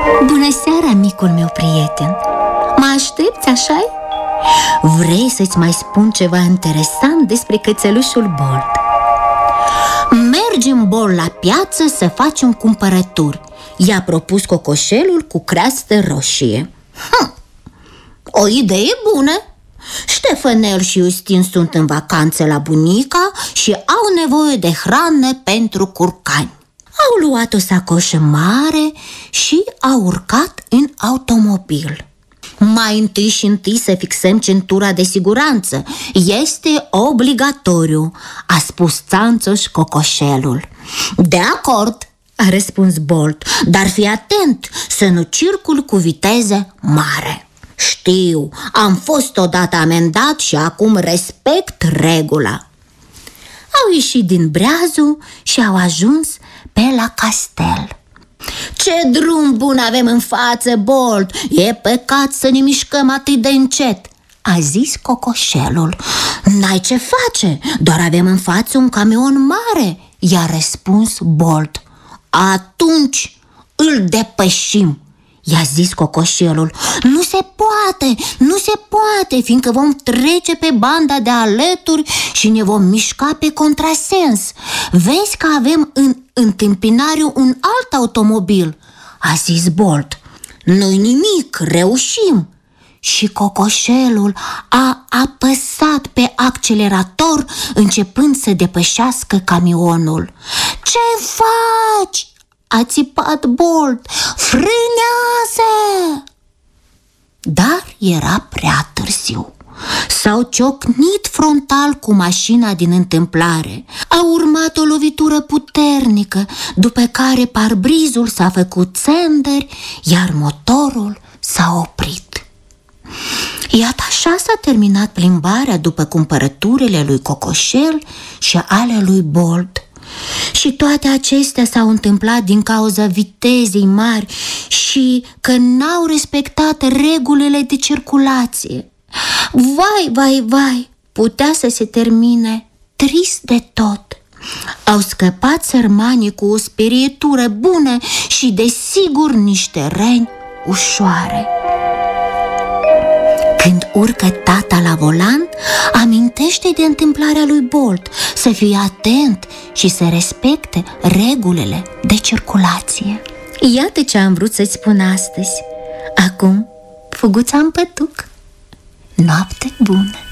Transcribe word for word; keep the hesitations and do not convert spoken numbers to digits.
Bună seara, micul meu prieten. Mă aștepți, așa-i? Vrei să-ți mai spun ceva interesant despre cățelușul Bolt? Mergem, Bolt, la piață să facem cumpărături, i-a propus cocoșelul cu creastă roșie. hm, O idee bună. Ștefănel și Justin sunt în vacanță la bunica și au nevoie de hrană pentru curcani. Au luat o sacoșă mare și au urcat în automobil. Mai întâi și întâi să fixăm centura de siguranță. Este obligatoriu, a spus Țanțoș cocoșelul. De acord, a răspuns Bolt, dar fii atent să nu circul cu viteză mare. Știu, am fost odată amendat și acum respect regula. Au ieșit din breazul și au ajuns pe la castel. Ce drum bun avem în față, Bolt! E păcat să ne mișcăm atât de încet, a zis cocoșelul. N-ai ce face, doar avem în față un camion mare, i-a răspuns Bolt. Atunci îl depășim, i-a zis cocoșelul. Nu se poate, nu se poate, fiindcă vom trece pe banda de alături și ne vom mișca pe contrasens. Vezi că avem în întâmpinare un alt automobil, a zis Bolt. Nu-i nimic, reușim. Și cocoșelul a apăsat pe accelerator, începând să depășească camionul. Ce faci? A țipat Bolt. Frânează! Dar era prea târziu. S-au ciocnit frontal cu mașina din întâmplare. A urmat o lovitură puternică, după care parbrizul s-a făcut țendări, iar motorul s-a oprit. Iată așa s-a terminat plimbarea după cumpărăturile lui Cocoșel și ale lui Bolt. Și toate acestea s-au întâmplat din cauza vitezei mari și că n-au respectat regulile de circulație. Vai, vai, vai, putea să se termine trist de tot. Au scăpat sărmanii cu o sperietură bună și, desigur, niște răni ușoare. Când urcă tata la volan, amintește de întâmplarea lui Bolt, să fie atent și să respecte regulile de circulație. Iată ce am vrut să-ți spun astăzi. Acum, fuguța în pătuc. Noapte bună!